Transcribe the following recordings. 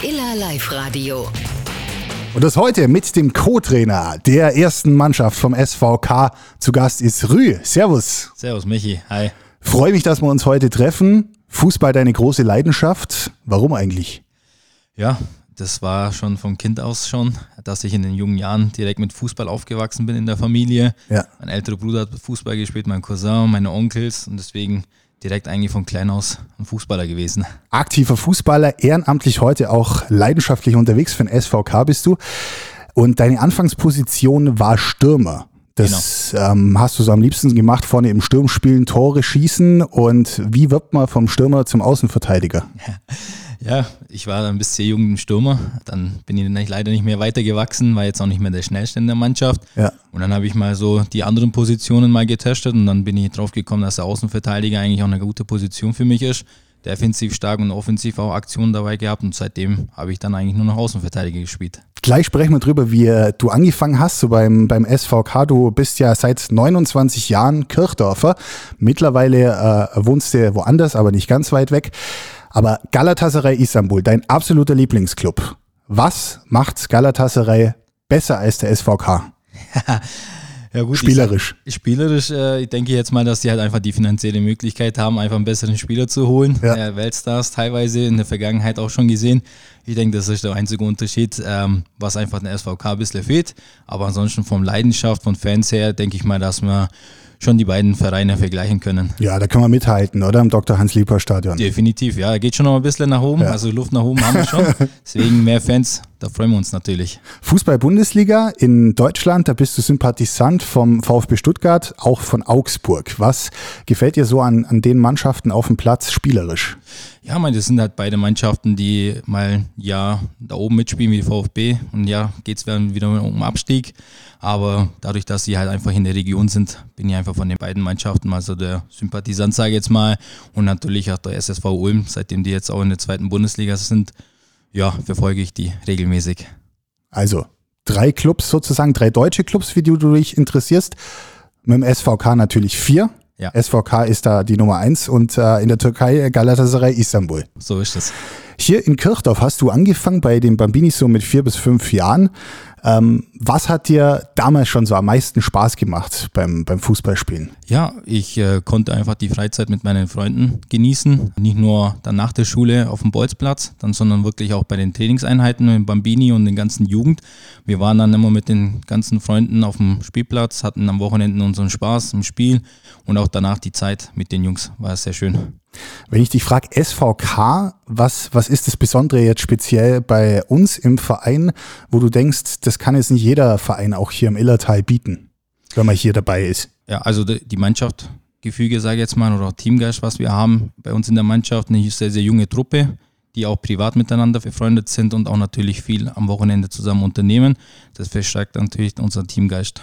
Iller Live Radio. Und das heute mit dem Co-Trainer der ersten Mannschaft vom SVK. Zu Gast ist Rü. Servus. Servus Michi, hi. Freue mich, dass wir uns heute treffen. Fußball deine große Leidenschaft. Warum eigentlich? Ja, das war schon vom Kind aus schon, dass ich in den jungen Jahren direkt mit Fußball aufgewachsen bin in der Familie. Ja. Mein älterer Bruder hat Fußball gespielt, mein Cousin, meine Onkels und deswegen direkt eigentlich von klein aus ein Fußballer gewesen. Aktiver Fußballer, ehrenamtlich heute auch leidenschaftlich unterwegs für den SVK bist du. Und deine Anfangsposition war Stürmer. Das hast du so am liebsten gemacht, vorne im Sturm spielen, Tore schießen. Und wie wird man vom Stürmer zum Außenverteidiger? Ja, ich war dann bis sehr jung ein Stürmer. Dann bin ich leider nicht mehr weitergewachsen, war jetzt auch nicht mehr der Schnellste in der Mannschaft. Ja. Und dann habe ich mal so die anderen Positionen mal getestet und dann bin ich drauf gekommen, dass der Außenverteidiger eigentlich auch eine gute Position für mich ist. Defensiv stark und offensiv auch Aktionen dabei gehabt und seitdem habe ich dann eigentlich nur noch Außenverteidiger gespielt. Gleich sprechen wir drüber, wie du angefangen hast, so beim SVK. Du bist ja seit 29 Jahren Kirchdorfer. Mittlerweile wohnst du woanders, aber nicht ganz weit weg. Aber Galatasaray Istanbul, dein absoluter Lieblingsclub. Was macht Galatasaray besser als der SVK? Ja gut, Spielerisch. Ich denke jetzt mal, dass die halt einfach die finanzielle Möglichkeit haben, einfach einen besseren Spieler zu holen. Ja. Weltstars teilweise in der Vergangenheit auch schon gesehen. Ich denke, das ist der einzige Unterschied, was einfach der SVK ein bisschen fehlt. Aber ansonsten von Leidenschaft, von Fans her, denke ich mal, dass wir schon die beiden Vereine vergleichen können. Ja, da können wir mithalten, oder? Im Dr. Hans-Lieper-Stadion. Definitiv, ja. Geht schon noch ein bisschen nach oben, also Luft nach oben haben wir schon. Deswegen mehr Fans, da freuen wir uns natürlich. Fußball-Bundesliga in Deutschland, da bist du Sympathisant vom VfB Stuttgart, auch von Augsburg. Was gefällt dir so an den Mannschaften auf dem Platz spielerisch? Ja, das sind halt beide Mannschaften, die mal da oben mitspielen wie die VfB und geht es wieder um Abstieg. Aber dadurch, dass sie halt einfach in der Region sind, bin ich einfach von den beiden Mannschaften mal so der Sympathisant, sage ich jetzt mal. Und natürlich auch der SSV Ulm, seitdem die jetzt auch in der zweiten Bundesliga sind, verfolge ich die regelmäßig. Also 3 Clubs sozusagen, 3 deutsche Clubs, für die du dich interessierst. Mit dem SVK natürlich 4. Ja. SVK ist da die Nummer 1 und in der Türkei Galatasaray Istanbul. So ist es. Hier in Kirchdorf hast du angefangen bei den Bambinis so mit 4 bis 5 Jahren. Was hat dir damals schon so am meisten Spaß gemacht beim Fußballspielen? Ja, ich konnte einfach die Freizeit mit meinen Freunden genießen. Nicht nur dann nach der Schule auf dem Bolzplatz, sondern wirklich auch bei den Trainingseinheiten mit Bambini und den ganzen Jugend. Wir waren dann immer mit den ganzen Freunden auf dem Spielplatz, hatten am Wochenende unseren Spaß im Spiel und auch danach die Zeit mit den Jungs war sehr schön. Wenn ich dich frage, SVK, was ist das Besondere jetzt speziell bei uns im Verein, wo du denkst, das kann jetzt nicht jeder Verein auch hier im Illertal bieten, wenn man hier dabei ist? Ja, also die Mannschaftsgefüge, sage ich jetzt mal, oder auch Teamgeist, was wir haben bei uns in der Mannschaft, eine sehr, sehr junge Truppe, die auch privat miteinander befreundet sind und auch natürlich viel am Wochenende zusammen unternehmen. Das verstärkt natürlich unseren Teamgeist.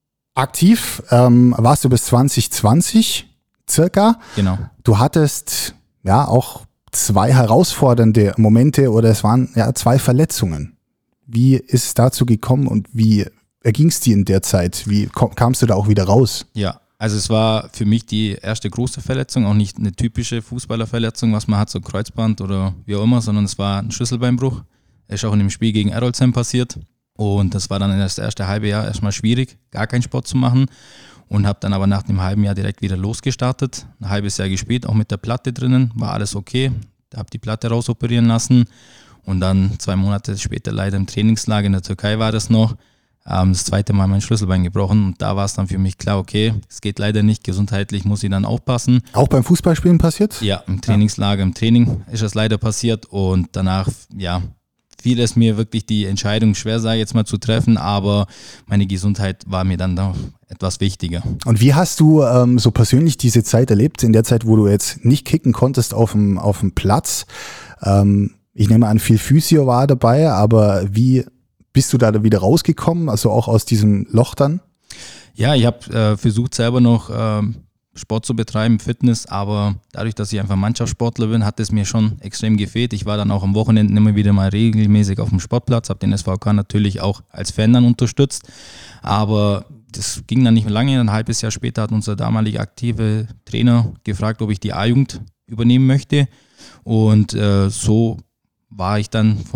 Aktiv warst du bis 2020 circa. Genau. Du hattest auch 2 herausfordernde Momente oder es waren 2 Verletzungen. Wie ist es dazu gekommen und wie erging es dir in der Zeit? Wie kamst du da auch wieder raus? Ja, also es war für mich die erste große Verletzung, auch nicht eine typische Fußballerverletzung, was man hat, so Kreuzband oder wie auch immer, sondern es war ein Schlüsselbeinbruch. Ist auch in dem Spiel gegen Erolzheim passiert und das war dann das erste halbe Jahr erstmal schwierig, gar keinen Sport zu machen. Und habe dann aber nach dem halben Jahr direkt wieder losgestartet. Ein halbes Jahr gespielt, auch mit der Platte drinnen, war alles okay. Habe die Platte rausoperieren lassen und dann 2 Monate später leider im Trainingslager in der Türkei war das noch. Das 2. Mal mein Schlüsselbein gebrochen und da war es dann für mich klar, okay, es geht leider nicht, gesundheitlich muss ich dann aufpassen. Auch beim Fußballspielen passiert? Ja, im Trainingslager, im Training ist es leider passiert und danach, fiel es mir wirklich die Entscheidung schwer, sage ich jetzt mal, zu treffen, aber meine Gesundheit war mir dann doch etwas wichtiger. Und wie hast du so persönlich diese Zeit erlebt, in der Zeit, wo du jetzt nicht kicken konntest auf dem Platz? Ich nehme an, viel Physio war dabei, aber wie bist du da wieder rausgekommen, also auch aus diesem Loch dann? Ja, ich habe versucht selber noch Sport zu betreiben, Fitness, aber dadurch, dass ich einfach Mannschaftssportler bin, hat es mir schon extrem gefehlt. Ich war dann auch am Wochenende immer wieder mal regelmäßig auf dem Sportplatz, habe den SVK natürlich auch als Fan dann unterstützt, aber das ging dann nicht lange. Ein halbes Jahr später hat unser damaliger aktive Trainer gefragt, ob ich die A-Jugend übernehmen möchte und so war ich dann